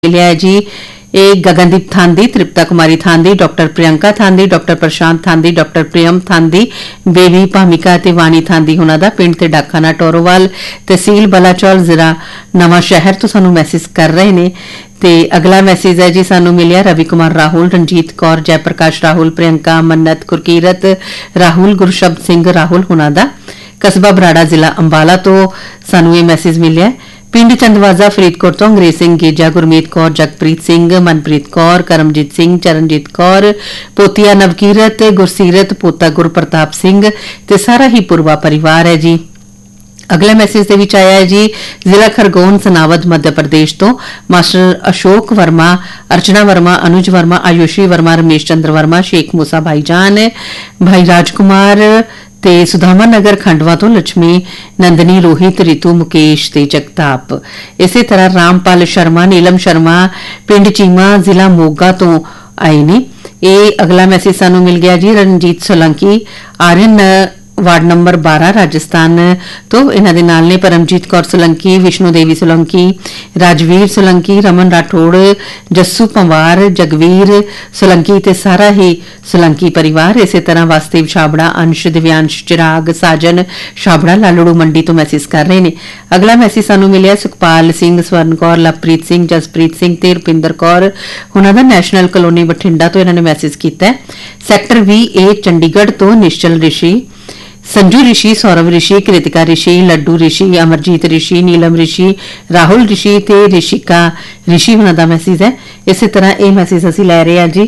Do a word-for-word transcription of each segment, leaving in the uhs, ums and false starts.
मिलिया है जी। एक गगनदीप थांदी, तृप्ता कुमारी थांदी, डॉक्टर प्रियंका थांदी, डॉक्टर प्रशांत थांदी, डॉक्टर प्रियम थांदी, बेबी भामिका ते वाणी थांदी होना दा पिंड ते डाखाना टोरोवाल तहसील बलाचौर जिला नवां शहर तो सानू मैसेज कर रहे ने। ते अगला मैसेज है जी सानू मिलिया रवि कुमार राहुल, रंजीत कौर, जयप्रकाश राहुल, प्रियंका मन्नत गुरकीरत राहुल, गुरशब्द सिंह राहुल होना दा कस्बा बराड़ा जिला अंबाला तो सानू ये मैसेज मिलिया है। पिंड चंदवाजा फरीदकोट तो अंग्रेज सिंह गेजा, गुरमीत कौर, जगप्रीत सिंह, मनप्रीत कौर, करमजीत सिंह, चरणजीत कौर, पोतिया नवकीरत, गुरसीरत, पोता गुरप्रताप सिंह ते सारा ही पुरवा परिवार है जी। अगला मैसेज दे विच आया है जी जिला खरगोन सनावद मध्य प्रदेश तो मास्टर अशोक वर्मा, अर्चना वर्मा, अनुज वर्मा, आयुषी वर्मा, रमेश चंद्र वर्मा, शेख मूसा भाईजान, भाई राजकुमार ते सुदामा नगर खंडवा तो लक्ष्मी नंदनी, रोहित, रितु, मुकेश ते जगताप। इसी तरह रामपाल शर्मा, नीलम शर्मा पिंड चीमा जिला मोगा तो आए ने। ये अगला मैसेज सानू मिल गया जी रणजीत सोलंकी, आर्यन वार्ड नंबर बारह राजस्थान तो इन्हां दे नाल ने परमजीत कौर सोलंकी, विष्णु देवी सोलंकी, राजवीर सोलंकी, रमन राठौड़, जस्सू पंवार, जगवीर सोलंकी ते सारा ही सोलंकी परिवार। इसी तरह वासुदेव छाबड़ा, अंश, दिव्यांश, चिराग, साजन छाबड़ा लालड़ू मंडी तो मैसेज कर रहे ने। अगला मैसेज सानू मिलिया सुखपाल सिंह, स्वर्ण कौर, लवप्रीत सिंह, जसप्रीत सिंह ते रुपिंदर कौर उन्हां दा नैशनल कलोनी बठिंडा तो इन्हां ने मैसेज कीता है। सैक्टर भी ए चंडीगढ़ तो निश्चल ऋषि, संजू ऋषि, सौरभ ऋषि, कृतिका ऋषि, लड्डू ऋषि, अमरजीत ऋषि, नीलम ऋषि, राहुल ऋषि ते ऋषिका ऋषि होना दा मैसेज है। इसी तरह ये मैसेज असी लै रहे हैं जी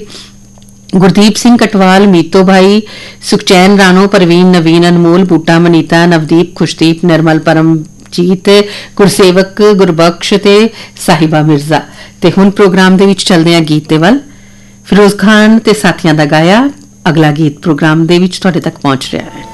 गुरदीप सिंह कटवाल, मीतो भाई, सुखचैन राणो, परवीन, नवीन, अनमोल, बूटा, मनीता, नवदीप, खुशदीप, निर्मल, परमजीत, गुरसेवक, गुरबख्श ते साहिबा मिर्जा। ते हुण प्रोग्राम दे विच चलदे हां गीत दे वल। फिरोज खान ते साथियां दा गाया अगला गीत प्रोग्राम दे विच तुहाडे तक पहुंच रहा है।